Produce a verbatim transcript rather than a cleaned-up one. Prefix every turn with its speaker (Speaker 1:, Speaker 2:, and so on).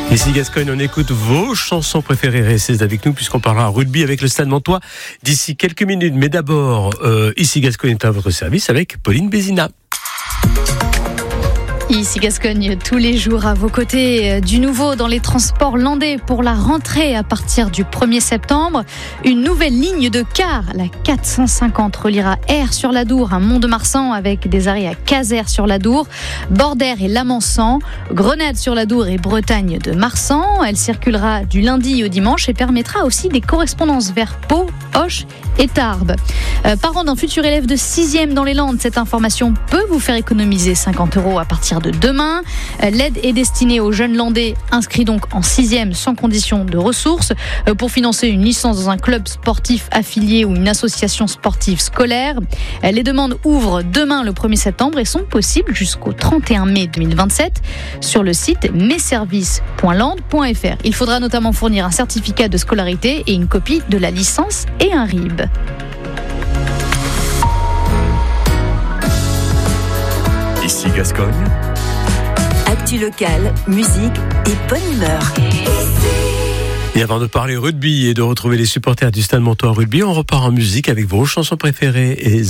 Speaker 1: Ici Gascogne, on écoute vos chansons préférées. Restez avec nous puisqu'on parlera rugby avec le Stade Montois d'ici quelques minutes. Mais d'abord, euh, ici Gascogne est à votre service avec Pauline Bézina.
Speaker 2: Ici Gascogne, tous les jours à vos côtés. Du nouveau dans les transports landais pour la rentrée à partir du premier septembre. Une nouvelle ligne de car, la quatre cent cinquante, reliera Aire sur l'Adour à Mont-de-Marsan avec des arrêts à Caser sur l'Adour, Bordère et Lamansan, Grenade sur l'Adour et Bretagne de Marsan. Elle circulera du lundi au dimanche et permettra aussi des correspondances vers Pau, Auch et Tarbes. Euh, parents d'un futur élève de sixième dans les Landes, cette information peut vous faire économiser cinquante euros à partir de demain. Euh, l'aide est destinée aux jeunes landais inscrits donc en sixième sans condition de ressources euh, pour financer une licence dans un club sportif affilié ou une association sportive scolaire. Euh, les demandes ouvrent demain le premier septembre et sont possibles jusqu'au trente et un mai deux mille vingt-sept sur le site messervices point land point f r. Il faudra notamment fournir un certificat de scolarité et une copie de la licence et un R I B.
Speaker 1: Ici Gascogne.
Speaker 3: Actu locale, musique et bonne humeur.
Speaker 1: Et avant de parler rugby et de retrouver les supporters du Stade Montois Rugby, on repart en musique avec vos chansons préférées. Et